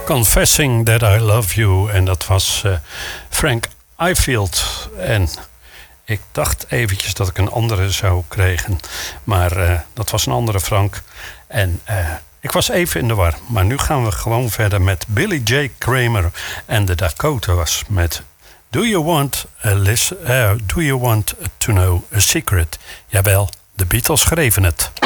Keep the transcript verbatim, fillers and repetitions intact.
Confessing That I Love You. En dat was uh, Frank Ifield. En ik dacht eventjes dat ik een andere zou krijgen. Maar uh, dat was een andere Frank. En uh, ik was even in de war. Maar nu gaan we gewoon verder met Billy J. Kramer en de Dakotas met Do You Want, a list, uh, Do You Want to Know a Secret? Jawel, de Beatles schreven het.